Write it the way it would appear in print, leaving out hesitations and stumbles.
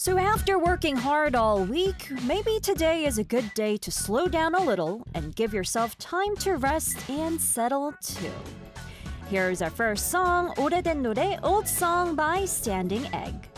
So after working hard all week, maybe today is a good day to slow down a little and give yourself time to rest and settle too. Here's our first song, 오래된 노래 Old Song by Standing Egg.